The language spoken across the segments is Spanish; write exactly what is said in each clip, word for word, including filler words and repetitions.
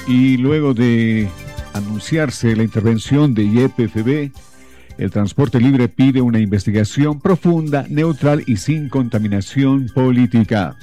Y luego de anunciarse la intervención de Y P F B, el Transporte Libre pide una investigación profunda, neutral y sin contaminación política.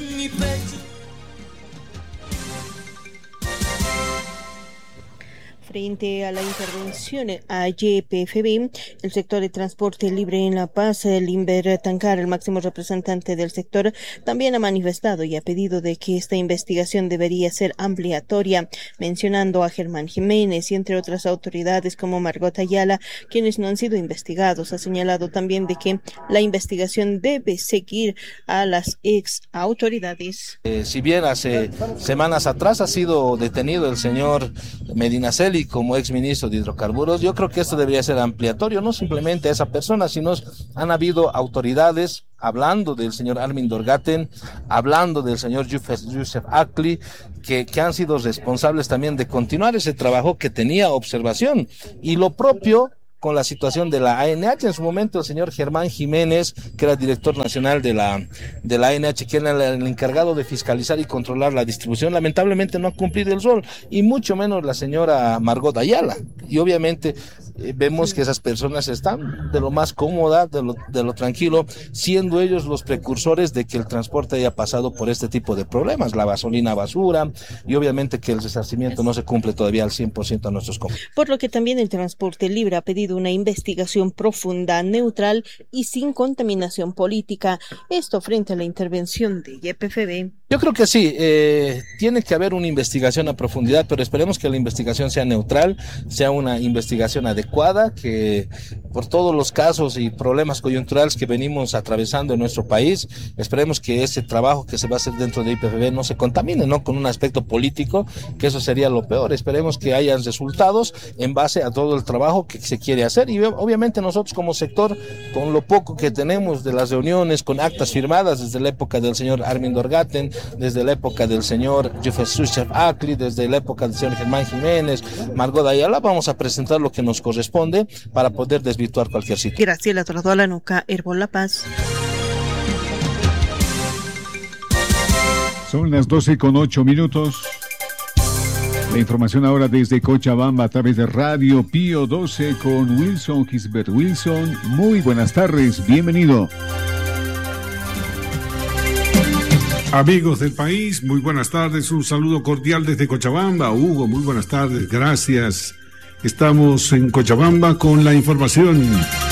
Frente a la intervención a Y P F B, el sector de transporte libre en La Paz, Limber Tancar, el máximo representante del sector, también ha manifestado y ha pedido de que esta investigación debería ser ampliatoria, mencionando a Germán Jiménez y entre otras autoridades como Margot Ayala, quienes no han sido investigados. Ha señalado también de que la investigación debe seguir a las ex autoridades. Eh, si bien hace semanas atrás ha sido detenido el señor Medinaceli como ex ministro de Hidrocarburos, yo creo que esto debería ser ampliatorio, no simplemente a esa persona, sino han habido autoridades hablando del señor Armin Dorgaten, hablando del señor Youssef Akli, que, que han sido responsables también de continuar ese trabajo que tenía observación, y lo propio con la situación de la A N H. En su momento el señor Germán Jiménez, que era director nacional de la, de la A N H, que era el, el encargado de fiscalizar y controlar la distribución, lamentablemente no ha cumplido el rol, y mucho menos la señora Margot Ayala. Y obviamente eh, vemos que esas personas están de lo más cómoda, de lo, de lo tranquilo, siendo ellos los precursores de que el transporte haya pasado por este tipo de problemas, la gasolina basura, y obviamente que el resarcimiento no se cumple todavía al cien por ciento a nuestros compañeros. Por lo que también el Transporte Libre ha pedido una investigación profunda, neutral y sin contaminación política. Esto frente a la intervención de Y P F B. Yo creo que sí, eh, tiene que haber una investigación a profundidad, pero esperemos que la investigación sea neutral, sea una investigación adecuada, que por todos los casos y problemas coyunturales que venimos atravesando en nuestro país, esperemos que ese trabajo que se va a hacer dentro de Y P F B no se contamine, ¿no?, con un aspecto político, que eso sería lo peor. Esperemos que hayan resultados en base a todo el trabajo que se quiere hacer, y obviamente nosotros como sector, con lo poco que tenemos de las reuniones, con actas firmadas desde la época del señor Armin Dorgaten, desde la época del señor Youssef Akli, desde la época del señor Germán Jiménez, Margot Ayala, vamos a presentar lo que nos corresponde para poder desvirtuar cualquier situación. Graciela Torradola Nuca, Herbol La Paz. Son las doce con ocho minutos. La información ahora desde Cochabamba a través de Radio Pío doce con Wilson Gisbert. Wilson, muy buenas tardes, bienvenido. Amigos del país, muy buenas tardes, un saludo cordial desde Cochabamba. Hugo, muy buenas tardes, gracias. Estamos en Cochabamba con la información.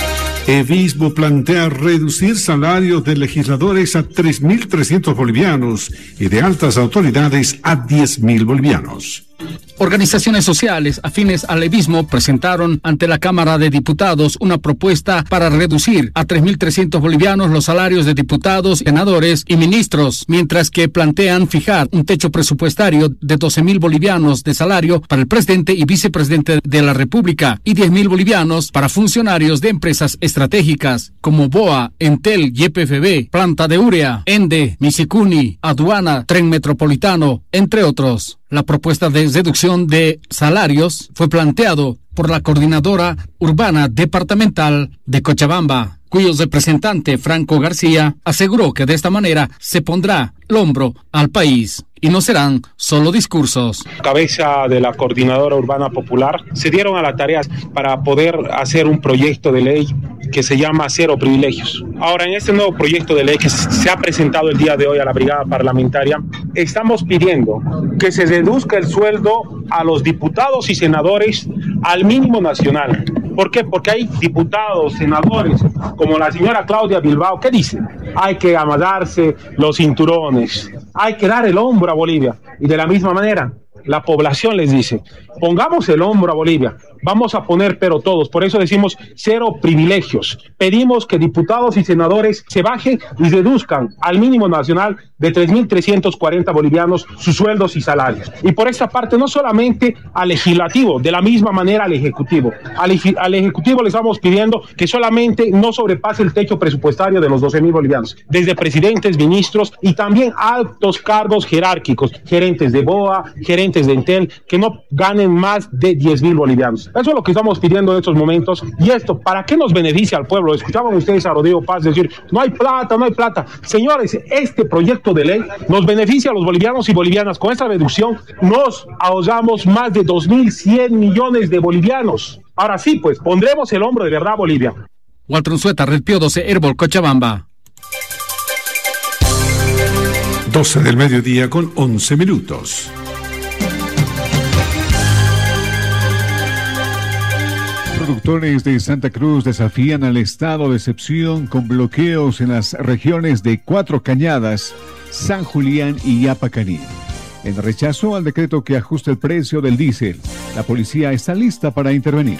Evismo plantea reducir salarios de legisladores a tres mil trescientos bolivianos y de altas autoridades a diez mil bolivianos. Organizaciones sociales afines al evismo presentaron ante la Cámara de Diputados una propuesta para reducir a tres mil trescientos bolivianos los salarios de diputados, senadores y ministros, mientras que plantean fijar un techo presupuestario de doce mil bolivianos de salario para el presidente y vicepresidente de la República y diez mil bolivianos para funcionarios de empresas estratégicas como B O A, Entel, Y P F B, Planta de Urea, Ende, Misicuni, Aduana, Tren Metropolitano, entre otros. La propuesta de reducción de salarios fue planteado por la Coordinadora Urbana Departamental de Cochabamba, cuyo representante Franco García aseguró que de esta manera se pondrá el hombro al país y no serán solo discursos. Cabeza de la Coordinadora Urbana Popular se dieron a la tarea para poder hacer un proyecto de ley que se llama Cero Privilegios. Ahora, en este nuevo proyecto de ley que se ha presentado el día de hoy a la brigada parlamentaria, estamos pidiendo que se reduzca el sueldo a los diputados y senadores al mínimo nacional. ¿Por qué? Porque hay diputados, senadores, como la señora Claudia Bilbao, que dicen, hay que amarrarse los cinturones, hay que dar el hombro a Bolivia. Y de la misma manera, la población les dice, pongamos el hombro a Bolivia, vamos a poner pero todos. Por eso decimos cero privilegios. Pedimos que diputados y senadores se bajen y reduzcan al mínimo nacional de tres mil trescientos cuarenta bolivianos sus sueldos y salarios. Y por esta parte, no solamente al legislativo, de la misma manera al ejecutivo. Al, al ejecutivo le estamos pidiendo que solamente no sobrepase el techo presupuestario de los doce mil bolivianos, desde presidentes, ministros y también altos cargos jerárquicos, gerentes de B O A, gerentes gerentes de Entel que no ganen más de diez mil bolivianos. Eso es lo que estamos pidiendo en estos momentos. Y esto, ¿para qué nos beneficia al pueblo? Escuchaban ustedes a Rodrigo Paz decir, no hay plata, no hay plata. Señores, este proyecto de ley nos beneficia a los bolivianos y bolivianas. Con esta reducción nos ahorramos más de dos mil cien millones de bolivianos. Ahora sí, pues, pondremos el hombro de verdad a Bolivia. Walter Unzueta, Red Pío doce, Herbol, Cochabamba. doce del mediodía con once minutos. Productores de Santa Cruz desafían al estado de excepción con bloqueos en las regiones de Cuatro Cañadas, San Julián y Yapacaní. En rechazo al decreto que ajusta el precio del diésel, la policía está lista para intervenir.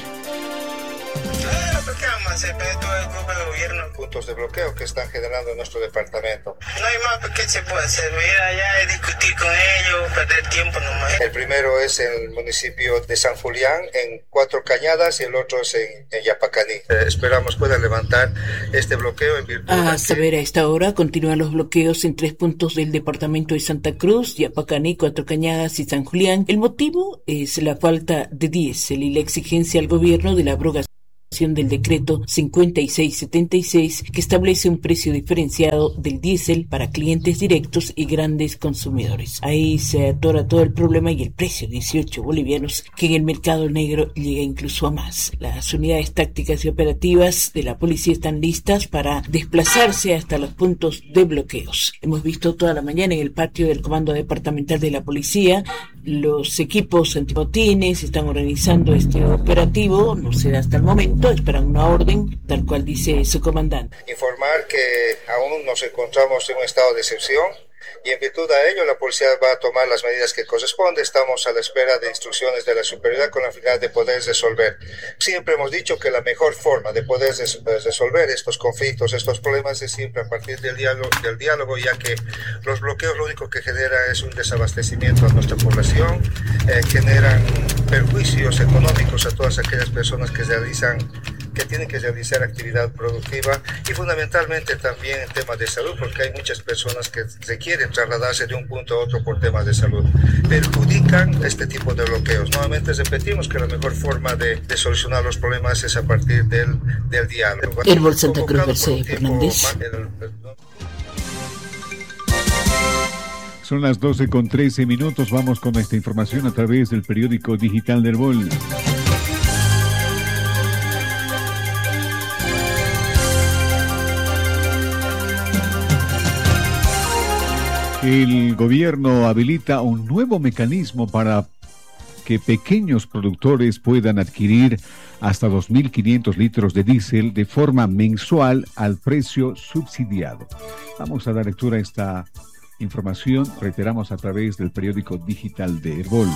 De bloqueo que están generando en nuestro departamento. No hay más, ¿qué se puede hacer? Ir allá y discutir con ellos, perder tiempo nomás. El primero es en el municipio de San Julián, en Cuatro Cañadas, y el otro es en, en Yapacaní. Eh, esperamos puedan levantar este bloqueo en virtud A de saber, a esta hora continúan los bloqueos en tres puntos del departamento de Santa Cruz, Yapacaní, Cuatro Cañadas y San Julián. El motivo es la falta de diésel y la exigencia al gobierno de la abrogación del decreto cincuenta y seis setenta y seis que establece un precio diferenciado del diésel para clientes directos y grandes consumidores. Ahí se atora todo el problema y el precio, dieciocho bolivianos, que en el mercado negro llega incluso a más. Las unidades tácticas y operativas de la policía están listas para desplazarse hasta los puntos de bloqueos. Hemos visto toda la mañana en el patio del Comando Departamental de la Policía los equipos antimotines están organizando este operativo, no se da hasta el momento, esperan una orden, tal cual dice su comandante. Informar que aún nos encontramos en un estado de excepción y en virtud de ello la policía va a tomar las medidas que corresponden. Estamos a la espera de instrucciones de la superioridad con la finalidad de poder resolver. Siempre hemos dicho que la mejor forma de poder res- resolver estos conflictos, estos problemas es siempre a partir del diálogo, del diálogo, ya que los bloqueos lo único que genera es un desabastecimiento a nuestra población, eh, generan perjuicios económicos a todas aquellas personas que realizan que tienen que realizar actividad productiva y fundamentalmente también en temas de salud, porque hay muchas personas que requieren trasladarse de un punto a otro por temas de salud. Perjudican este tipo de bloqueos. Nuevamente repetimos que la mejor forma de, de solucionar los problemas es a partir del, del diálogo. Herbol Santa Cruz, Mercedes Fernández. Son las doce con trece minutos. Vamos con esta información a través del periódico digital de Herbol. El gobierno habilita un nuevo mecanismo para que pequeños productores puedan adquirir hasta dos mil quinientos litros de diésel de forma mensual al precio subsidiado. Vamos a dar lectura a esta información, reiteramos, a través del periódico digital de Herbol.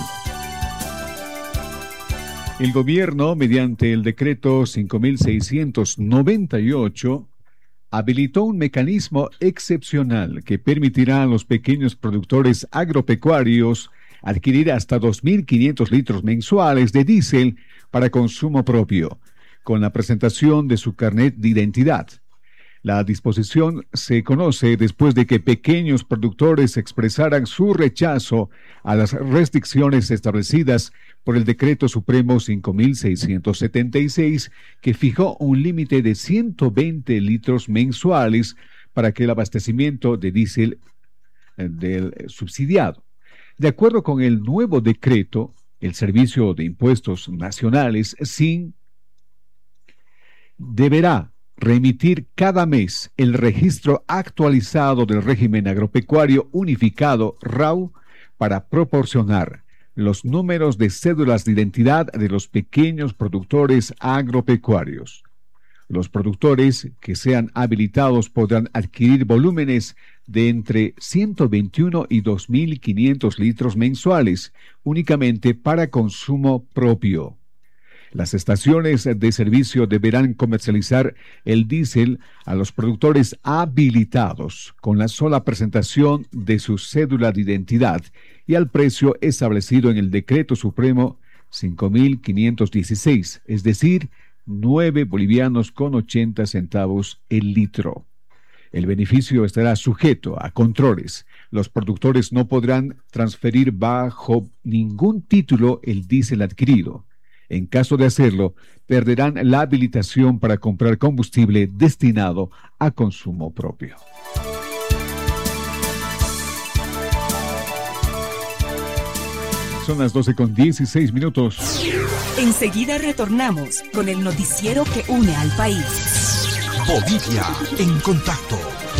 El gobierno, mediante el decreto cinco mil seiscientos noventa y ocho, habilitó un mecanismo excepcional que permitirá a los pequeños productores agropecuarios adquirir hasta dos mil quinientos litros mensuales de diésel para consumo propio, con la presentación de su carnet de identidad. La disposición se conoce después de que pequeños productores expresaran su rechazo a las restricciones establecidas por el Decreto Supremo cinco mil seiscientos setenta y seis, que fijó un límite de ciento veinte litros mensuales para que el abastecimiento de diésel eh, del subsidiado. De acuerdo con el nuevo decreto, el Servicio de Impuestos Nacionales, S I N, deberá remitir cada mes el registro actualizado del régimen agropecuario unificado R A U para proporcionar los números de cédulas de identidad de los pequeños productores agropecuarios. Los productores que sean habilitados podrán adquirir volúmenes de entre ciento veintiuno y dos mil quinientos litros mensuales, únicamente para consumo propio. Las estaciones de servicio deberán comercializar el diésel a los productores habilitados con la sola presentación de su cédula de identidad y al precio establecido en el Decreto Supremo cinco mil quinientos dieciséis, es decir, nueve bolivianos con ochenta centavos el litro. El beneficio estará sujeto a controles. Los productores no podrán transferir bajo ningún título el diésel adquirido. En caso de hacerlo, perderán la habilitación para comprar combustible destinado a consumo propio. Son las doce con dieciséis minutos. Enseguida retornamos con el noticiero que une al país. Bolivia en contacto.